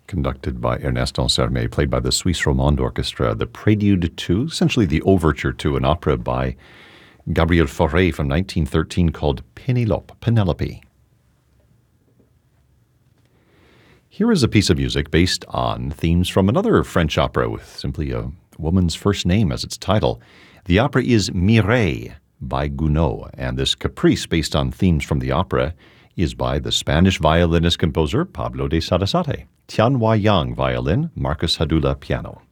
conducted by Ernest Ansermet, played by the Suisse Romande Orchestra, the Prelude to, essentially the overture to, an opera by Gabriel Fauré from 1913 called Penelope. Here is a piece of music based on themes from another French opera with simply a woman's first name as its title. The opera is Mireille by Gounod, and this caprice based on themes from the opera is by the Spanish violinist-composer Pablo de Sarasate. Tian Wai Yang, violin, Marcus Hadula, piano.